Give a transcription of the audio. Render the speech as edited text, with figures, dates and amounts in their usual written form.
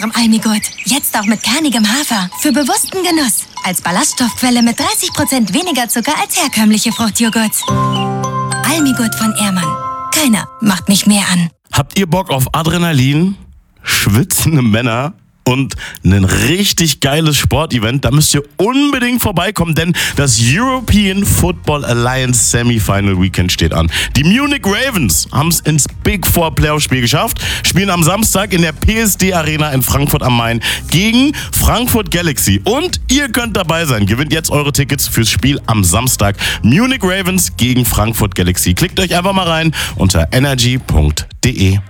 unserem Almigurt. Jetzt auch mit kernigem Hafer. Für bewussten Genuss. Als Ballaststoffquelle mit 30% weniger Zucker als herkömmliche Fruchtjoghurts. Almigurt von Ehrmann. Keiner macht mich mehr an. Habt ihr Bock auf Adrenalin, schwitzende Männer und ein richtig geiles Sportevent? Da müsst ihr unbedingt vorbeikommen, denn das European Football Alliance Semifinal Weekend steht an. Die Munich Ravens haben es ins Big Four Playoff-Spiel geschafft, spielen am Samstag in der PSD Arena in Frankfurt am Main gegen Frankfurt Galaxy. Und ihr könnt dabei sein. Gewinnt jetzt eure Tickets fürs Spiel am Samstag. Munich Ravens gegen Frankfurt Galaxy. Klickt euch einfach mal rein unter energy.de.